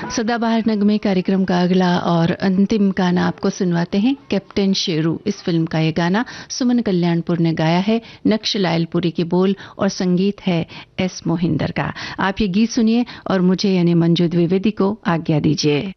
सदाबहार नगमे कार्यक्रम का अगला और अंतिम गाना आपको सुनवाते हैं, कैप्टन शेरू। इस फिल्म का ये गाना सुमन कल्याणपुर ने गाया है, नक्श लायलपुरी के बोल और संगीत है एस मोहिंदर का। आप ये गीत सुनिए और मुझे यानी मंजू द्विवेदी को आज्ञा दीजिए।